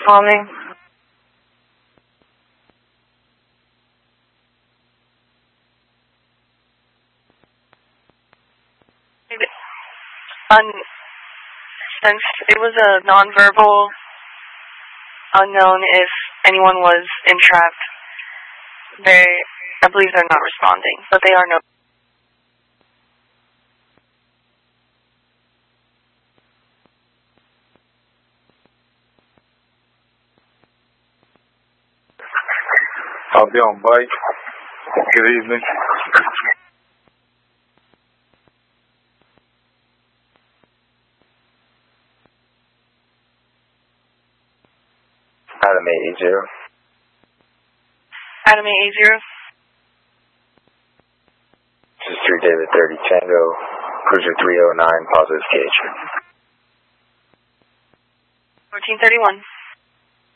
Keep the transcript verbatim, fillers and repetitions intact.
Calming. Un since it was a nonverbal unknown if anyone was entrapped, they, I believe they're not responding, but they are no. I'll be on bike. Good evening. Adam eight eight zero. Adam eight eight zero. This is three David thirty Tango, Cruiser three oh nine, positive K H. fourteen thirty-one.